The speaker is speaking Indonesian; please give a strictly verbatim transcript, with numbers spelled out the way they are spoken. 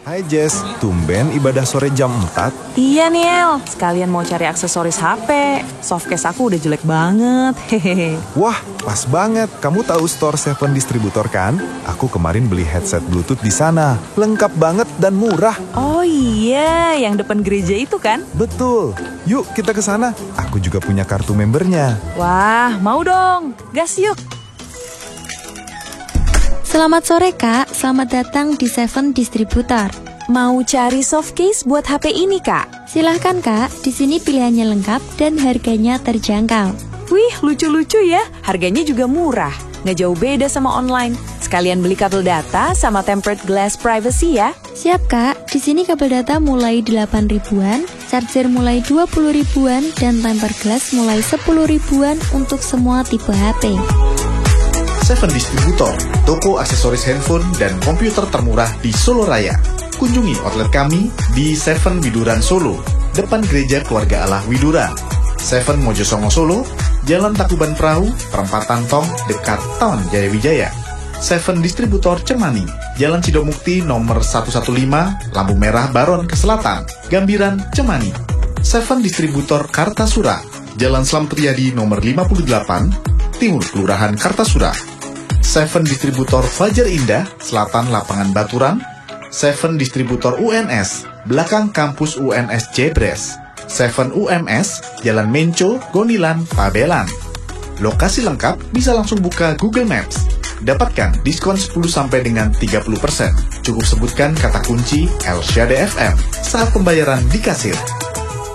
Hai Jess, tumben ibadah sore jam empat? Iya Niel, sekalian mau cari aksesoris H P. Softcase aku udah jelek banget, hehehe. Wah, pas banget. Kamu tahu Store Seven Distributor kan? Aku kemarin beli headset Bluetooth di sana. Lengkap banget dan murah. Oh iya, yang depan gereja itu kan? Betul. Yuk kita ke sana. Aku juga punya kartu membernya. Wah, mau dong. Gas yuk. Selamat sore Kak, selamat datang di Seven Distributor. Mau cari softcase buat H P ini Kak? Silahkan Kak, di sini pilihannya lengkap dan harganya terjangkau. Wih, lucu-lucu ya. Harganya juga murah. Nggak jauh beda sama online. Sekalian beli kabel data sama tempered glass privacy ya. Siap Kak, di sini kabel data mulai delapan ribuan, charger mulai dua puluh ribuan, dan tempered glass mulai sepuluh ribuan untuk semua tipe H P. Seven Distributor, toko aksesoris handphone dan komputer termurah di Solo Raya. Kunjungi outlet kami di Seven Widuran Solo, depan Gereja Keluarga Allah Widura. Seven Mojosongo Solo, Jalan Takuban Perahu, Perempatan Tong, dekat Taman Jaya Wijaya. Seven Distributor Cemani, Jalan Sidomukti nomor seratus lima belas, lampu merah Baron ke selatan, Gambiran, Cemani. Seven Distributor Kartasura, Jalan Slametriyadi nomor lima puluh delapan, Timur Kelurahan Kartasura. Seven Distributor Fajar Indah, Selatan Lapangan Baturan. Seven Distributor U N S, belakang kampus U N S Jebres. Seven U M S, Jalan Menco, Gonilan, Pabelan. Lokasi lengkap bisa langsung buka Google Maps. Dapatkan diskon sepuluh sampai dengan tiga puluh persen. Cukup sebutkan kata kunci El Shaddai F M saat pembayaran di kasir.